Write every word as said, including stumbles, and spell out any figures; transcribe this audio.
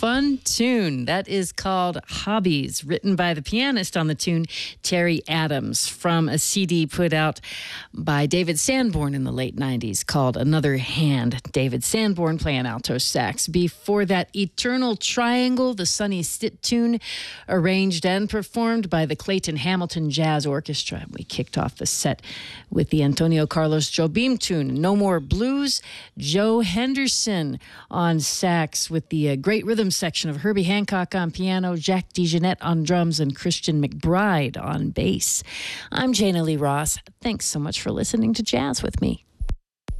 fun tune. That is called Hobbies, written by the pianist on the tune, Terry Adams, from a C D put out by David Sanborn in the late nineties called Another Hand. David Sanborn playing alto sax. Before that, Eternal Triangle, the Sonny Stitt tune, arranged and performed by the Clayton Hamilton Jazz Orchestra. We kicked off the set with the Antonio Carlos Jobim tune, No More Blues. Joe Henderson on sax with the uh, great rhythm section of Herbie Hancock on piano, Jack DeJohnette on drums, and Christian McBride on bass. I'm Jana Lee Ross. Thanks so much for listening to Jazz with me.